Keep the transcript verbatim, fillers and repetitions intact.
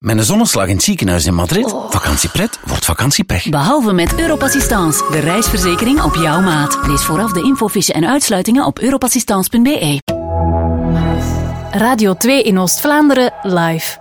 Met een zonneslag in het ziekenhuis in Madrid, oh. vakantiepret wordt vakantiepech. Behalve met Europassistance, de reisverzekering op jouw maat. Lees vooraf de infofiche en uitsluitingen op europassistance punt be. Radio twee in Oost-Vlaanderen, live.